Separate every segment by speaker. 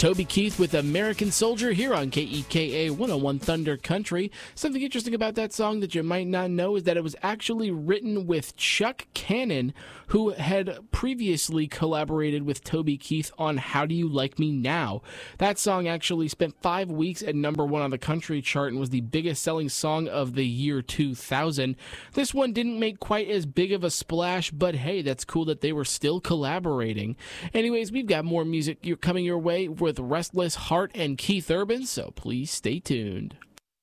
Speaker 1: Toby Keith with American Soldier here on KEKA 101 Thunder Country. Something interesting about that song that you might not know is that it was actually written with Chuck Cannon, who had previously collaborated with Toby Keith on How Do You Like Me Now. That song actually spent 5 weeks at number 1 on the country chart and was the biggest selling song of the year 2000. This one didn't make quite as big of a splash, but hey, that's cool that they were still collaborating. Anyways, we've got more music coming your way with Restless Heart and Keith Urban, so please stay tuned.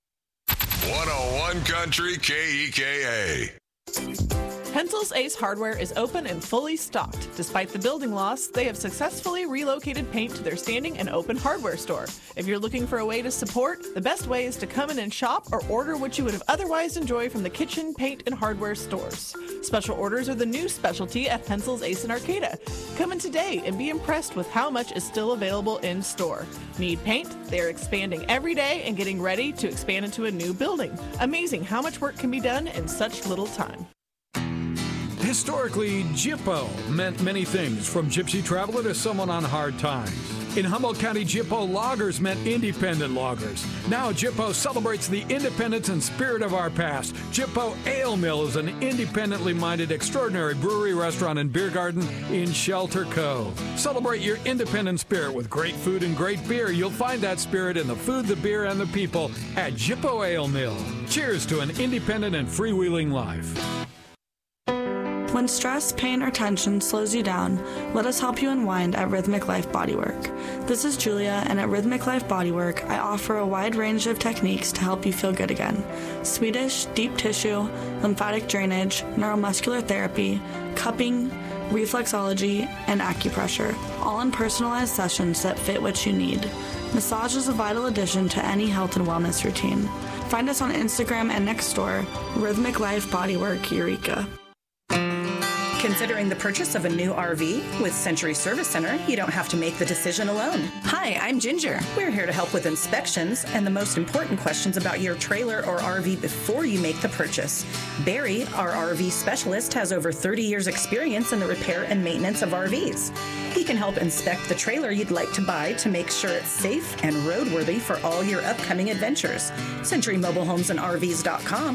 Speaker 2: 101 Country KEKA.
Speaker 3: Hensel's Ace Hardware is open and fully stocked. Despite the building loss, they have successfully relocated paint to their standing and open hardware store. If you're looking for a way to support, the best way is to come in and shop or order what you would have otherwise enjoyed from the kitchen, paint, and hardware stores. Special orders are the new specialty at Hensel's Ace in Arcata. Come in today and be impressed with how much is still available in store. Need paint? They are expanding every day and getting ready to expand into a new building. Amazing how much work can be done in such little time.
Speaker 4: Historically, Jippo meant many things, from gypsy traveler to someone on hard times. In Humboldt County, Jippo loggers meant independent loggers. Now Jippo celebrates the independence and spirit of our past. Jippo Ale Mill is an independently minded, extraordinary brewery, restaurant, and beer garden in Shelter Cove. Celebrate your independent spirit with great food and great beer. You'll find that spirit in the food, the beer, and the people at Jippo Ale Mill. Cheers to an independent and freewheeling life.
Speaker 5: When stress, pain, or tension slows you down, let us help you unwind at Rhythmic Life Bodywork. This is Julia, and at Rhythmic Life Bodywork, I offer a wide range of techniques to help you feel good again. Swedish, deep tissue, lymphatic drainage, neuromuscular therapy, cupping, reflexology, and acupressure, all in personalized sessions that fit what you need. Massage is a vital addition to any health and wellness routine. Find us on Instagram and next door, Rhythmic Life Bodywork Eureka.
Speaker 6: Considering the purchase of a new RV? With Century Service Center, you don't have to make the decision alone. Hi, I'm Ginger. We're here to help with inspections and the most important questions about your trailer or RV before you make the purchase. Barry, our RV specialist, has over 30 years experience in the repair and maintenance of RVs. He can help inspect the trailer you'd like to buy to make sure it's safe and roadworthy for all your upcoming adventures. CenturyMobileHomesandRVs.com,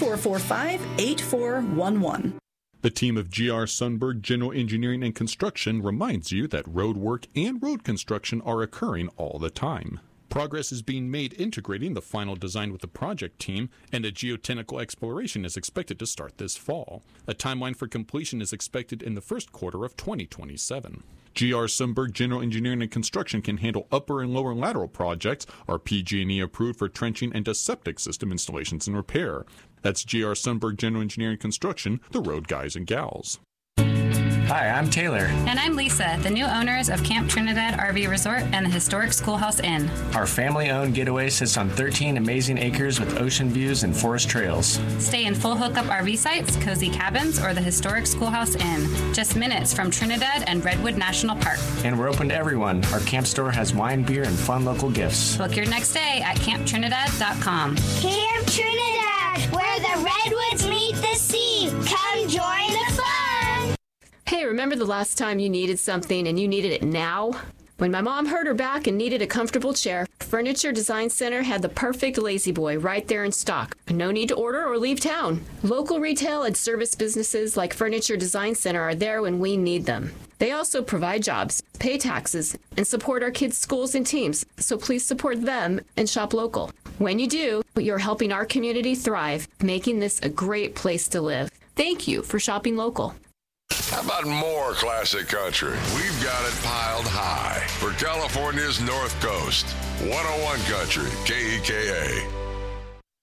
Speaker 6: 445-8411.
Speaker 7: The team of GR Sundberg General Engineering and Construction reminds you that road work and road construction are occurring all the time. Progress is being made integrating the final design with the project team, and a geotechnical exploration is expected to start this fall. A timeline for completion is expected in the first quarter of 2027. GR Sundberg General Engineering and Construction can handle upper and lower lateral projects, are PG&E approved for trenching and septic system installations and repair. That's GR Sundberg General Engineering and Construction, the road guys and gals.
Speaker 8: Hi, I'm Taylor.
Speaker 9: And I'm Lisa, the new owners of Camp Trinidad RV Resort and the historic Schoolhouse Inn.
Speaker 8: Our family-owned getaway sits on 13 amazing acres with ocean views and forest trails.
Speaker 9: Stay in full hookup RV sites, cozy cabins, or the historic Schoolhouse Inn, just minutes from Trinidad and Redwood National Park.
Speaker 8: And we're open to everyone. Our camp store has wine, beer, and fun local gifts.
Speaker 9: Book your next day at camptrinidad.com.
Speaker 10: Camp Trinidad, where the redwoods meet the sea. Come join the fun.
Speaker 11: Hey, remember the last time you needed something and you needed it now? When my mom hurt her back and needed a comfortable chair, Furniture Design Center had the perfect lazy boy right there in stock. No need to order or leave town. Local retail and service businesses like Furniture Design Center are there when we need them. They also provide jobs, pay taxes, and support our kids' schools and teams, so please support them and shop local. When you do, you're helping our community thrive, making this a great place to live. Thank you for shopping local.
Speaker 2: How about more classic country? We've got it piled high for California's North Coast. 101 Country, KEKA.